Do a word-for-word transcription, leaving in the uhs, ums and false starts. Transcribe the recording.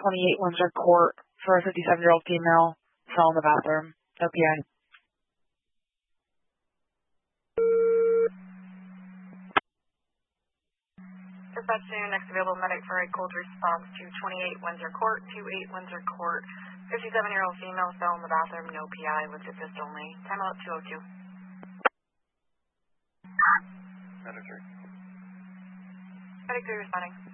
twenty-eight Windsor Court for a fifty-seven-year-old female, fell in the bathroom. O P I. Dispatch to next available medic for a cold response to twenty-eight Windsor Court, twenty-eight Windsor Court. fifty-seven-year-old female fell in the bathroom, no P I, with assist only. Time out two oh two. Medic three. Medic three responding.